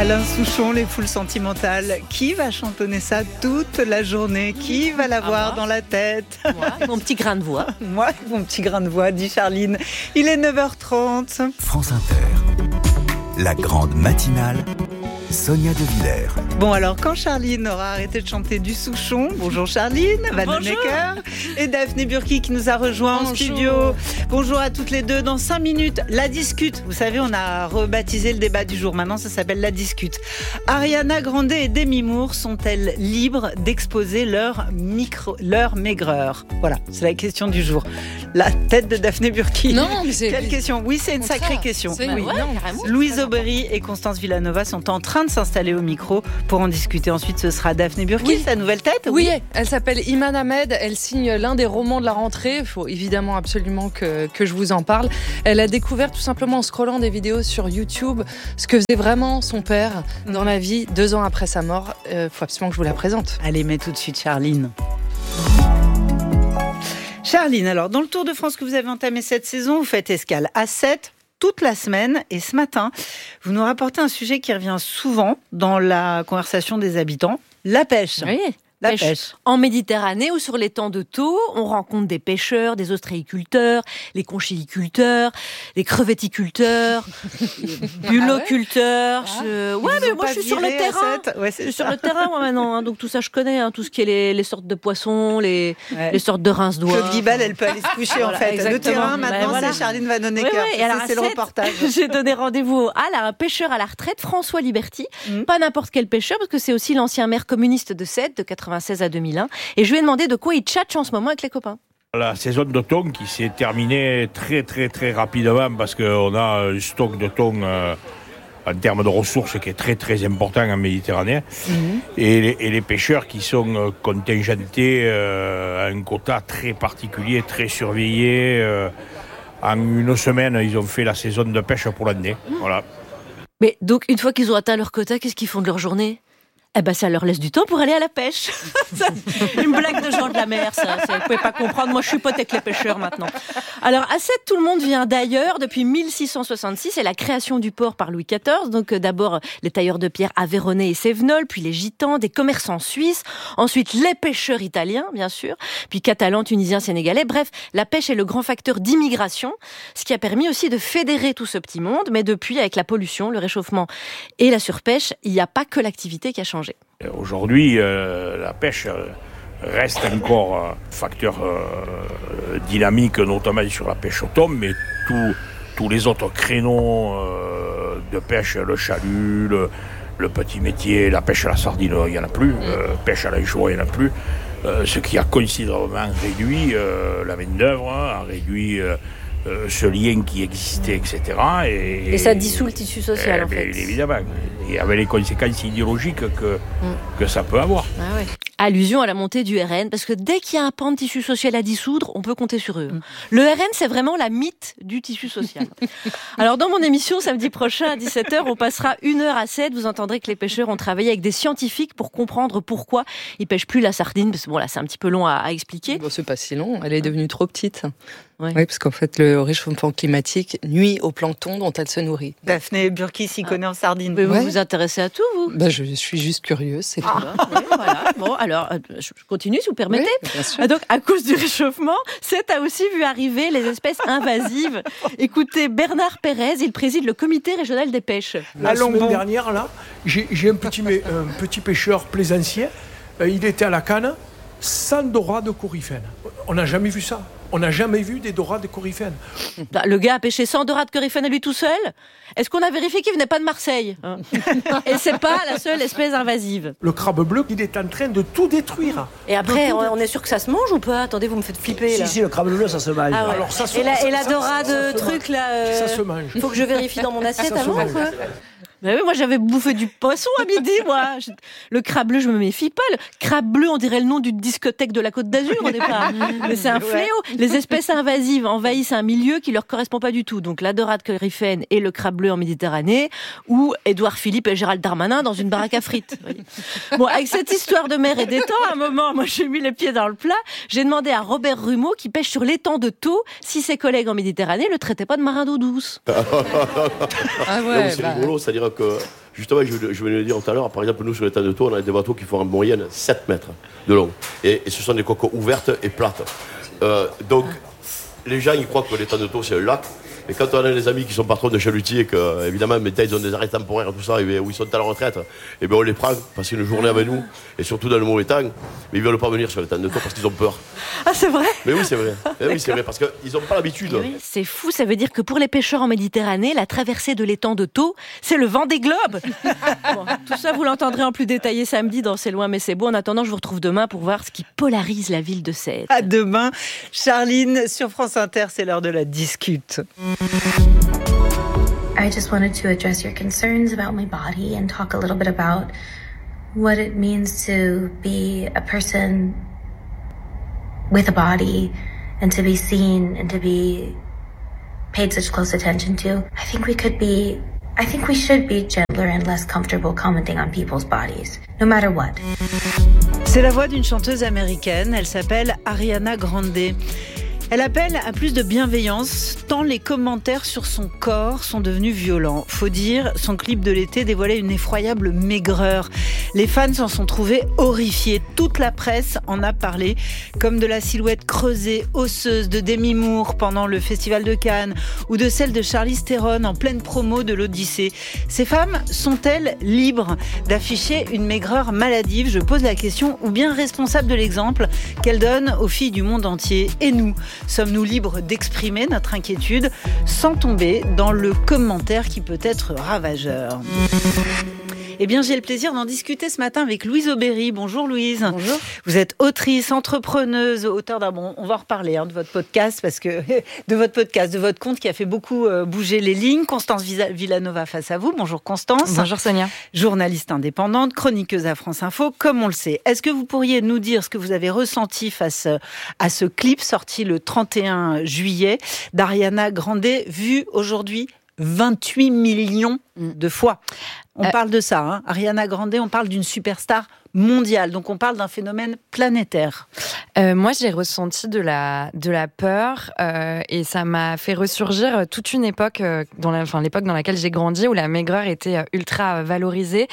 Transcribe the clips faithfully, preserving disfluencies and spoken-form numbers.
Alain Souchon, les foules sentimentales. Qui va chantonner ça toute la journée? Qui va l'avoir ah, dans la tête? Moi, mon petit grain de voix. Moi, mon petit grain de voix, dit Charline. Il est neuf heures trente. France Inter, la grande matinale. Sonia De Villers. Bon, alors, quand Charline aura arrêté de chanter du Souchon, bonjour Charline, Vanhoenacker, et Daphné Burki qui nous a rejoint bonjour. En studio. Bonjour à toutes les deux. Dans cinq minutes, la discute. Vous savez, on a rebaptisé le débat du jour. Maintenant, ça s'appelle la discute. Ariana Grande et Demi Moore sont-elles libres d'exposer leur micro, leur maigreur? Voilà, c'est la question du jour. La tête de Daphné Burki. Non, mais c'est... Quelle question? Oui, c'est une sacrée question. C'est... Oui. Ouais, non, Louise Aubry et Constance Villanova sont en train de s'installer au micro pour en discuter. Ensuite, ce sera Daphné Burki, oui. Sa nouvelle tête. Oui, oui, elle s'appelle Iman Ahmed. Elle signe l'un des romans de la rentrée. Il faut évidemment absolument que, que je vous en parle. Elle a découvert tout simplement en scrollant des vidéos sur YouTube ce que faisait vraiment son père dans la vie deux ans après sa mort. Il euh, faut absolument que je vous la présente. Allez, mets tout de suite Charline. Charline, alors, dans le Tour de France que vous avez entamé cette saison, vous faites escale à sept toute la semaine, et ce matin, vous nous rapportez un sujet qui revient souvent dans la conversation des habitants, la pêche. Oui. La pêche. pêche. En Méditerranée ou sur l'étang de Thau, on rencontre des pêcheurs, des ostréiculteurs, les conchyliculteurs, les crevetticulteurs, les buloculteurs. Ah ouais, je... ouais mais moi je suis sur le terrain. Ouais, je suis sur le terrain moi maintenant, hein, donc tout ça je connais, hein, tout ce qui est les, les sortes de poissons, les, ouais. les sortes de rince-doigts. Claude Guibal, elle peut aller se coucher voilà, en fait. Exactement. Le terrain maintenant, ben, voilà. C'est Charline Vanhoenacker. Oui, oui. C'est, c'est le reportage. J'ai donné rendez-vous à un pêcheur à la retraite, François Liberty. Mmh. Pas n'importe quel pêcheur, parce que c'est aussi l'ancien maire communiste de Sète, de quatre-vingt-seize à deux mille un. Et je lui ai demandé de quoi il tchatche en ce moment avec les copains. La saison de thon qui s'est terminée très très très rapidement parce qu'on a un stock de thon euh, en termes de ressources qui est très très important en Méditerranée. Mmh. Et, les, et les pêcheurs qui sont euh, contingentés euh, à un quota très particulier, très surveillé. Euh, en une semaine, ils ont fait la saison de pêche pour l'année. Mmh. Voilà. Mais donc, une fois qu'ils ont atteint leur quota, qu'est-ce qu'ils font de leur journée ? Eh ben, ça leur laisse du temps pour aller à la pêche. Une blague de gens de la mer, ça. ça. Vous pouvez pas comprendre. Moi, je suis pote avec les pêcheurs maintenant. Alors, à Sète, tout le monde vient d'ailleurs. Depuis mille six cent soixante-six, c'est la création du port par Louis quatorze. Donc, euh, d'abord, les tailleurs de pierre Aveyronais et Sévenol, puis les gitans, des commerçants suisses. Ensuite, les pêcheurs italiens, bien sûr. Puis catalans, tunisiens, sénégalais. Bref, la pêche est le grand facteur d'immigration. Ce qui a permis aussi de fédérer tout ce petit monde. Mais depuis, avec la pollution, le réchauffement et la surpêche, il n'y a pas que l'activité qui a changé. Aujourd'hui, euh, la pêche reste encore un facteur euh, dynamique, notamment sur la pêche au thon, mais tout, tous les autres créneaux euh, de pêche, le chalut, le, le petit métier, la pêche à la sardine, il n'y en a plus, euh, pêche à l'anchois, il n'y en a plus. Euh, ce qui a considérablement réduit euh, la main-d'œuvre, hein, a réduit euh, euh, ce lien qui existait, et cetera. Et, et ça dissout le tissu social, et, en fait. Évidemment. Et avec les conséquences idéologiques que, mm. que ça peut avoir. Ah ouais. Allusion à la montée du R N, parce que dès qu'il y a un pan de tissu social à dissoudre, on peut compter sur eux. Mm. Le R N, c'est vraiment la mythe du tissu social. Alors, dans mon émission, samedi prochain, à dix-sept heures, on passera une heure à Sète. Vous entendrez que les pêcheurs ont travaillé avec des scientifiques pour comprendre pourquoi ils pêchent plus la sardine, parce que bon, là, c'est un petit peu long à, à expliquer. Bon, c'est pas si long, elle est devenue trop petite. Ouais. Oui, parce qu'en fait, le réchauffement climatique nuit au plancton dont elle se nourrit. Daphné Burki s'y connaît en sardine. Mais vous ouais. vous intéressez à tout, vous bah, Je suis juste curieuse, c'est ah, tout. Oui, voilà. Bon, alors, je continue, si vous permettez. Oui, bien sûr. Donc, à cause du réchauffement, Sète a aussi vu arriver les espèces invasives. Écoutez, Bernard Pérez, il préside le comité régional des pêches. La semaine bon. dernière, là, j'ai, j'ai un, petit, un petit pêcheur plaisancier. Euh, il était à la canne, sans dorade de coryphène. On n'a jamais vu ça. On n'a jamais vu des dorades de coryphène. Le gars a pêché cent dorades de coryphène à lui tout seul. Est-ce qu'on a vérifié qu'il venait pas de Marseille hein? Et c'est pas la seule espèce invasive. Le crabe bleu, il est en train de tout détruire. Et après, tout on est sûr que ça se mange ou pas? Attendez, vous me faites flipper là. Si, si, le crabe bleu, ça se mange. Ah ouais. Alors, ça se, et la, ça, et la dorade ça, ça truc là. Euh, ça se mange. Faut que je vérifie dans mon assiette avant quoi. Ben oui, moi j'avais bouffé du poisson à midi, moi. Le crabe bleu, je me méfie pas. Le crabe bleu, on dirait le nom d'une discothèque de la Côte d'Azur au départ. Mais c'est un fléau. Les espèces invasives envahissent un milieu qui leur correspond pas du tout. Donc la dorade coryphène et le crabe bleu en Méditerranée, ou Édouard Philippe et Gérald Darmanin dans une baraque à frites. Bon, avec cette histoire de mer et d'étang, à un moment, moi j'ai mis les pieds dans le plat. J'ai demandé à Robert Rumeau, qui pêche sur l'étang de Thau, si ses collègues en Méditerranée le traitaient pas de marin d'eau douce. Ah ouais, non, c'est bah... rigolo, c'est-à-dire que Justement, je, je venais le dire tout à l'heure, par exemple, nous, sur les temps de taux, on a des bateaux qui font en moyenne sept mètres de long. Et, et ce sont des coques ouvertes et plates. Euh, donc, les gens, ils croient que les temps de taux, c'est un lac. Et quand on a des amis qui sont patrons de chalutiers, que, évidemment, ils ont des arrêts temporaires et tout ça, et où ils sont à la retraite, et bien on les prend, passer une journée avec nous, et surtout dans le mauvais temps, mais ils ne veulent pas venir sur les temps de taux parce qu'ils ont peur. Ah, c'est vrai? Mais oui, c'est vrai. Mais oui, c'est vrai, parce qu'ils n'ont pas l'habitude. Oui, c'est fou, ça veut dire que pour les pêcheurs en Méditerranée, la traversée de l'étang de Thau, c'est le Vendée Globe. Bon, tout ça, vous l'entendrez en plus détaillé samedi dans C'est loin mais c'est beau. En attendant, je vous retrouve demain pour voir ce qui polarise la ville de Sète. À demain, Charline, sur France Inter, c'est l'heure de la discute. I just wanted to address your concerns about my body and talk a little bit about what it means to be a person with a body and to be seen and to be paid such close attention to. I think we could be, I think we should be gentler and less comfortable commenting on people's bodies, no matter what. C'est la voix d'une chanteuse américaine, elle s'appelle Ariana Grande. Elle appelle à plus de bienveillance, tant les commentaires sur son corps sont devenus violents. Faut dire, son clip de l'été dévoilait une effroyable maigreur. Les fans s'en sont trouvés horrifiés. Toute la presse en a parlé, comme de la silhouette creusée, osseuse de Demi Moore pendant le Festival de Cannes, ou de celle de Charlize Theron en pleine promo de l'Odyssée. Ces femmes sont-elles libres d'afficher une maigreur maladive? Je pose la question, ou bien responsables de l'exemple qu'elles donnent aux filles du monde entier? Et nous, sommes-nous libres d'exprimer notre inquiétude sans tomber dans le commentaire qui peut être ravageur? Eh bien, j'ai le plaisir d'en discuter ce matin avec Louise Aubéry. Bonjour Louise. Bonjour. Vous êtes autrice, entrepreneuse, auteure d'un bon. On va en reparler hein, de votre podcast parce que de votre podcast, de votre compte qui a fait beaucoup euh, bouger les lignes. Constance Villanova face à vous. Bonjour Constance. Bonjour Sonia. Journaliste indépendante, chroniqueuse à France Info, comme on le sait. Est-ce que vous pourriez nous dire ce que vous avez ressenti face à ce clip sorti le trente et un juillet d'Ariana Grande, vu aujourd'hui vingt-huit millions de fois. On euh, parle de ça, hein. Ariana Grande, on parle d'une superstar mondiale, donc on parle d'un phénomène planétaire. Euh, moi, j'ai ressenti de la de la peur euh, et ça m'a fait ressurgir toute une époque, euh, dans la, enfin l'époque dans laquelle j'ai grandi, où la maigreur était ultra valorisée.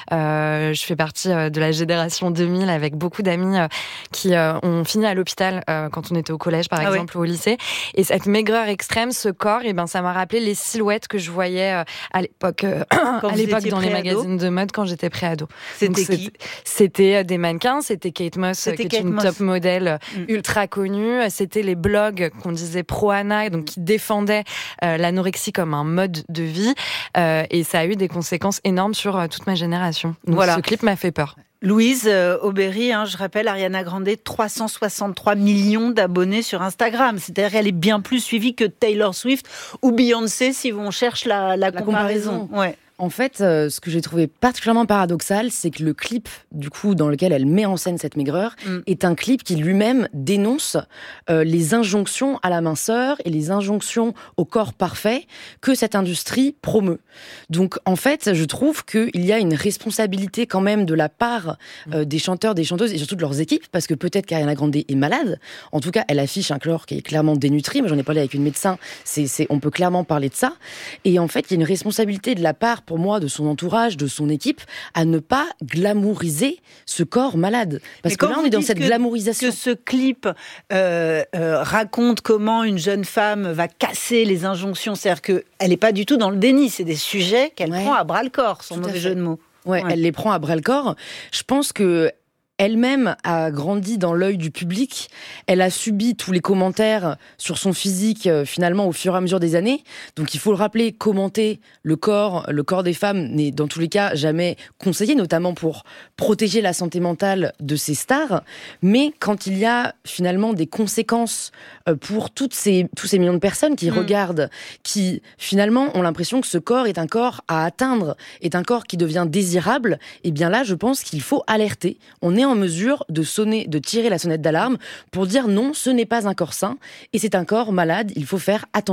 Euh, je fais partie de la génération deux mille avec beaucoup d'amis euh, qui euh, ont fini à l'hôpital euh, quand on était au collège, par ah exemple, oui. ou au lycée. Et cette maigreur extrême, ce corps, et ben ça m'a rappelé les silhouettes que je voyais euh, à l'époque, euh, à l'époque dans les magazines de mode quand j'étais pré-ado. C'était Donc, qui? C'était des mannequins, c'était Kate Moss, c'était qui est Kate une Moss. top modèle mm. ultra connue. C'était les blogs qu'on disait pro-Ana, donc qui défendaient euh, l'anorexie comme un mode de vie. Euh, et ça a eu des conséquences énormes sur euh, toute ma génération. Donc voilà. Ce clip m'a fait peur. Louise euh, Aubéry, hein, je rappelle, Ariana Grande, trois cent soixante-trois millions d'abonnés sur Instagram. C'est-à-dire qu'elle est bien plus suivie que Taylor Swift ou Beyoncé, si on cherche la, la, la comparaison. comparaison. Ouais. En fait, euh, ce que j'ai trouvé particulièrement paradoxal, c'est que le clip, du coup, dans lequel elle met en scène cette maigreur, mm. est un clip qui lui-même dénonce euh, les injonctions à la minceur et les injonctions au corps parfait que cette industrie promeut. Donc, en fait, je trouve qu'il y a une responsabilité quand même de la part euh, des chanteurs, des chanteuses et surtout de leurs équipes, parce que peut-être qu'Ariana Grande est malade. En tout cas, elle affiche un corps qui est clairement dénutri. Moi, j'en ai parlé avec une médecin. C'est, c'est, on peut clairement parler de ça. Et en fait, il y a une responsabilité de la part, pour moi, de son entourage, de son équipe, à ne pas glamouriser ce corps malade. Parce que là, on est dans cette que, glamourisation. Que ce clip euh, euh, raconte comment une jeune femme va casser les injonctions, c'est-à-dire qu'elle n'est pas du tout dans le déni, c'est des sujets qu'elle ouais. prend à bras-le-corps, son mauvais jeu de mots. Ouais, ouais, elle les prend à bras-le-corps. Je pense que elle-même a grandi dans l'œil du public. Elle a subi tous les commentaires sur son physique, euh, finalement, au fur et à mesure des années. Donc, il faut le rappeler, commenter le corps, le corps des femmes n'est, dans tous les cas, jamais conseillé, notamment pour protéger la santé mentale de ces stars. Mais quand il y a, finalement, des conséquences euh, pour toutes ces, tous ces millions de personnes qui mmh. regardent, qui, finalement, ont l'impression que ce corps est un corps à atteindre, est un corps qui devient désirable, eh bien là, je pense qu'il faut alerter. On est en mesure de sonner, de tirer la sonnette d'alarme pour dire non, ce n'est pas un corps sain et c'est un corps malade, il faut faire attention.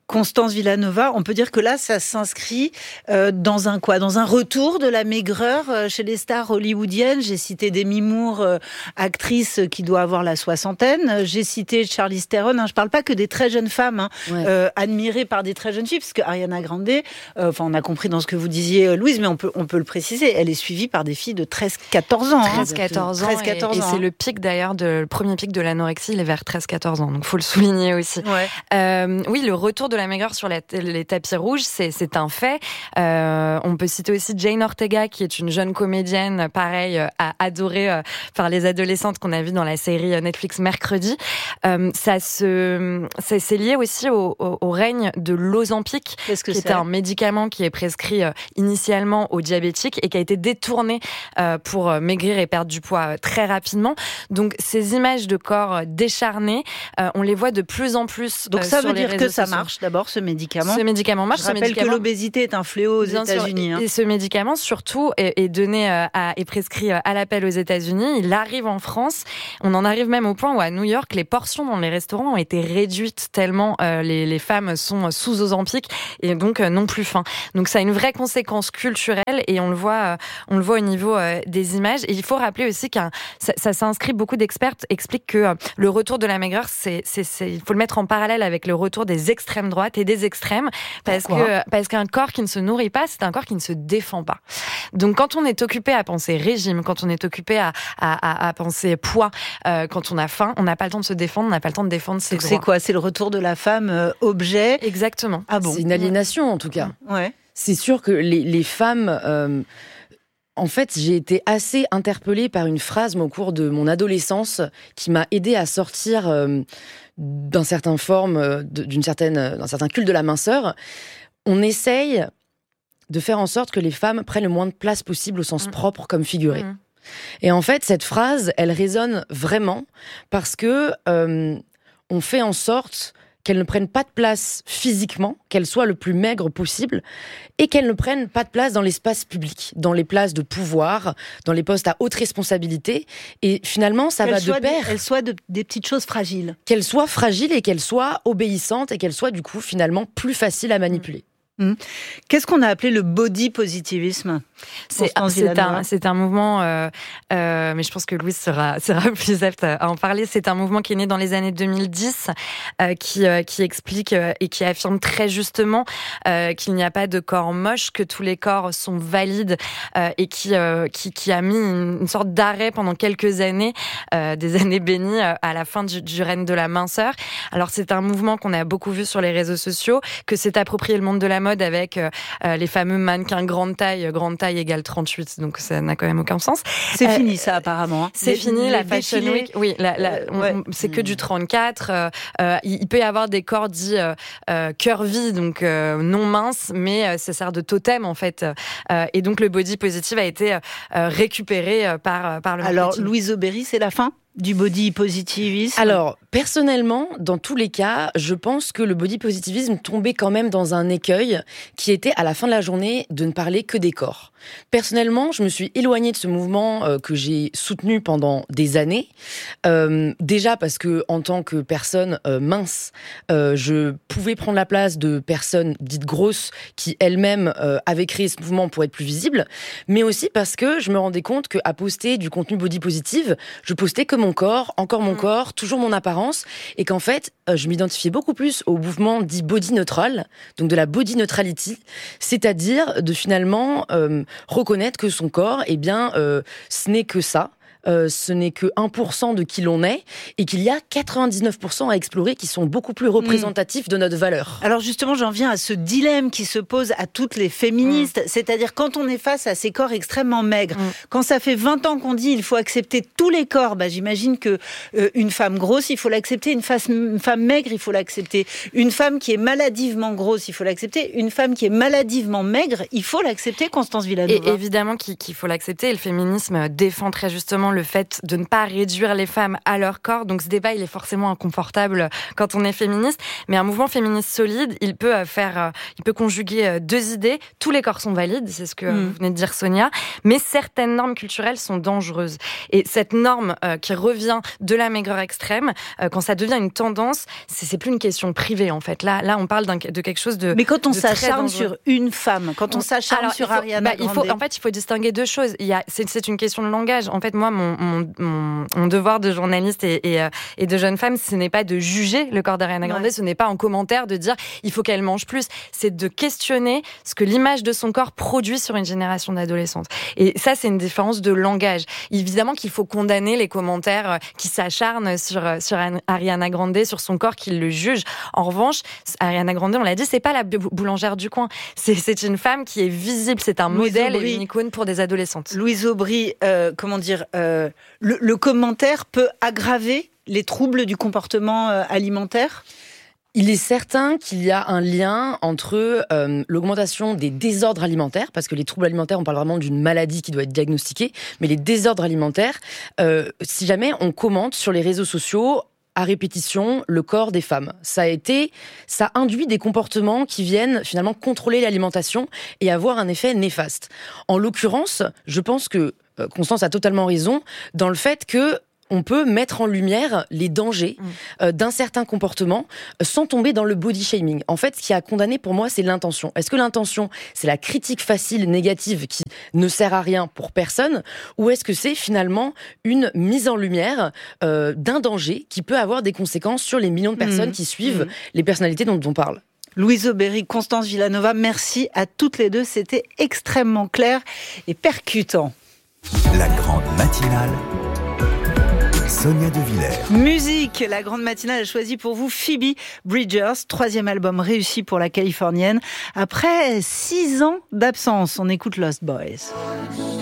Constance Villanova, on peut dire que là, ça s'inscrit euh, dans un quoi ? Dans un retour de la maigreur euh, chez les stars hollywoodiennes. J'ai cité Demi Moore, euh, actrice qui doit avoir la soixantaine. J'ai cité Charlize Theron. Hein, je parle pas que des très jeunes femmes, hein, ouais. euh, admirées par des très jeunes filles, parce que Ariana Grande, euh, enfin, on a compris dans ce que vous disiez, Louise, mais on peut, on peut le préciser, elle est suivie par des filles de treize quatorze ans. treize quatorze ans. treize quatorze et, ans. Et c'est le pic d'ailleurs, de, le premier pic de l'anorexie, il est vers treize quatorze ans. Donc, faut le souligner aussi. Ouais. Euh, oui, le retour de la maigreur sur la, les tapis rouges, c'est, c'est un fait. Euh, on peut citer aussi Jane Ortega, qui est une jeune comédienne, pareil, euh, adorée euh, par les adolescentes qu'on a vu dans la série Netflix Mercredi. Euh, ça se, c'est, c'est lié aussi au, au, au règne de l'Ozempic, Qu'est-ce que qui c'est ? est un médicament qui est prescrit euh, initialement aux diabétiques et qui a été détourné euh, pour euh, maigrir et perdre du poids euh, très rapidement. Donc, ces images de corps euh, décharnés, euh, on les voit de plus en plus. Donc, euh, ça sur veut les dire réseaux que ça sociaux. marche d'abord, ce médicament. Ce médicament marche. Je rappelle ce médicament... que l'obésité est un fléau aux Bien États-Unis. Sûr. Hein. Et ce médicament, surtout, est, est donné euh, à, est prescrit à l'appel aux États-Unis. Il arrive en France. On en arrive même au point où, à New York, les portions dans les restaurants ont été réduites tellement euh, les, les femmes sont sous Ozempic et donc euh, non plus faim. Donc, ça a une vraie conséquence culturelle et on le voit, euh, on le voit au niveau euh, des images. Et il faut rappeler aussi que ça, ça s'inscrit. Beaucoup d'experts expliquent que euh, le retour de la maigreur, c'est, c'est, c'est, il faut le mettre en parallèle avec le retour des extrêmes droites et des extrêmes, parce Pourquoi ? que parce qu'un corps qui ne se nourrit pas, c'est un corps qui ne se défend pas. Donc, quand on est occupé à penser régime, quand on est occupé à à, à, à penser poids, euh, quand on a faim, on n'a pas le temps de se défendre, on n'a pas le temps de défendre ses Donc droits. c'est quoi ? C'est le retour de la femme euh, objet. Exactement. Ah bon ? C'est une aliénation en tout cas. Ouais. C'est sûr que les, les femmes. Euh, En fait, j'ai été assez interpellée par une phrase au cours de mon adolescence qui m'a aidée à sortir euh, d'un certain forme, euh, d'une certaine, d'un certain culte de la minceur. On essaye de faire en sorte que les femmes prennent le moins de place possible au sens mmh. propre comme figuré. Mmh. Et en fait, cette phrase, elle résonne vraiment parce que euh, on fait en sorte qu'elles ne prennent pas de place physiquement, qu'elles soient le plus maigres possible, et qu'elles ne prennent pas de place dans l'espace public, dans les places de pouvoir, dans les postes à haute responsabilité. Et finalement, ça qu'elles va de pair. Elles soient de, des petites choses fragiles. Qu'elles soient fragiles et qu'elles soient obéissantes et qu'elles soient du coup finalement plus faciles à manipuler. Mmh. Qu'est-ce qu'on a appelé le body positivisme ? C'est, c'est, un, c'est un mouvement, euh, euh, mais je pense que Louise sera, sera plus apte à en parler. C'est un mouvement qui est né dans les années deux mille dix, euh, qui, euh, qui explique euh, et qui affirme très justement euh, qu'il n'y a pas de corps moche, que tous les corps sont valides euh, et qui, euh, qui, qui a mis une, une sorte d'arrêt pendant quelques années, euh, des années bénies euh, à la fin du, du règne de la minceur. Alors c'est un mouvement qu'on a beaucoup vu sur les réseaux sociaux, que s'est approprié le monde de la mode avec euh, les fameux mannequins grande taille, grande taille égale trente-huit, donc ça n'a quand même aucun sens. C'est euh, fini ça apparemment. Hein. C'est les, fini les la Fashion défilés. Week. Oui, la, la, euh, on, ouais. on, c'est que du trente-quatre. Euh, euh, il peut y avoir des corps dits euh, euh, curvy, donc euh, non minces, mais euh, ça sert de totem en fait. Euh, et donc le body positive a été euh, récupéré euh, par par le marketing. Alors Louise Aubéry, c'est la fin du body positivisme? Alors, personnellement, dans tous les cas, je pense que le body positivisme tombait quand même dans un écueil qui était, à la fin de la journée, de ne parler que des corps. Personnellement, je me suis éloignée de ce mouvement euh, que j'ai soutenu pendant des années. Euh, déjà parce que, en tant que personne euh, mince, euh, je pouvais prendre la place de personnes dites grosses qui elles-mêmes euh, avaient créé ce mouvement pour être plus visibles, mais aussi parce que je me rendais compte qu'à poster du contenu body positive, je postais que mon corps, encore mon corps, toujours mon apparence, et qu'en fait, euh, je m'identifiais beaucoup plus au mouvement dit body neutral, donc de la body neutrality, c'est-à-dire de finalement euh, reconnaître que son corps, eh bien, euh, ce n'est que ça. Euh, ce n'est que un pour cent de qui l'on est et qu'il y a quatre-vingt-dix-neuf pour cent à explorer qui sont beaucoup plus représentatifs mmh. de notre valeur. Alors justement, j'en viens à ce dilemme qui se pose à toutes les féministes, mmh. c'est-à-dire quand on est face à ces corps extrêmement maigres, mmh. quand ça fait vingt ans qu'on dit il faut accepter tous les corps, bah, j'imagine que euh, une femme grosse, il faut l'accepter, une, face, une femme maigre, il faut l'accepter, une femme qui est maladivement grosse, il faut l'accepter, une femme qui est maladivement maigre, il faut l'accepter, Constance Villanova. Et évidemment qu'il, qu'il faut l'accepter, et le féminisme défend très justement le le fait de ne pas réduire les femmes à leur corps. Donc ce débat, il est forcément inconfortable quand on est féministe. Mais un mouvement féministe solide, il peut faire, il peut conjuguer deux idées. Tous les corps sont valides, c'est ce que mmh. vous venez de dire, Sonia. Mais certaines normes culturelles sont dangereuses. Et cette norme euh, qui revient de la maigreur extrême, euh, quand ça devient une tendance, c'est, c'est plus une question privée en fait. Là, là, on parle d'un, de quelque chose de. Mais quand on s'acharne sur une femme, quand on s'acharne Alors, sur il faut, Ariana bah, il faut, Grande. en fait, il faut distinguer deux choses. Il y a, c'est, c'est une question de langage. En fait, moi, mon, mon, mon, mon devoir de journaliste et, et, et de jeune femme, ce n'est pas de juger le corps d'Ariana Grande, ouais. ce n'est pas en commentaire de dire il faut qu'elle mange plus. C'est de questionner ce que l'image de son corps produit sur une génération d'adolescentes. Et ça, c'est une différence de langage. Évidemment qu'il faut condamner les commentaires qui s'acharnent sur, sur Ariana Grande, sur son corps, qui le jugent. En revanche, Ariana Grande, on l'a dit, c'est pas la boulangère du coin. C'est, c'est une femme qui est visible, c'est un Louise modèle Aubry. Et une icône pour des adolescentes. Louise Aubry, euh, comment dire, euh, le, le commentaire peut aggraver les troubles du comportement euh, alimentaire ? Il est certain qu'il y a un lien entre euh, l'augmentation des désordres alimentaires, parce que les troubles alimentaires, on parle vraiment d'une maladie qui doit être diagnostiquée, mais les désordres alimentaires, euh, si jamais on commente sur les réseaux sociaux à répétition le corps des femmes, ça a été, ça induit des comportements qui viennent finalement contrôler l'alimentation et avoir un effet néfaste. En l'occurrence, je pense que euh, Constance a totalement raison dans le fait que on peut mettre en lumière les dangers euh, d'un certain comportement euh, sans tomber dans le body shaming. En fait, ce qui a condamné pour moi, c'est l'intention. Est-ce que l'intention, c'est la critique facile, négative, qui ne sert à rien pour personne, ou est-ce que c'est finalement une mise en lumière euh, d'un danger qui peut avoir des conséquences sur les millions de personnes mmh. qui suivent mmh. les personnalités dont on parle ? Louise Aubry, Constance Villanova, merci à toutes les deux. C'était extrêmement clair et percutant. La grande matinale. Sonia De Villers. Musique, la grande matinale a choisi pour vous Phoebe Bridgers, troisième album réussi pour la Californienne. Après six ans d'absence, on écoute Lost Boys.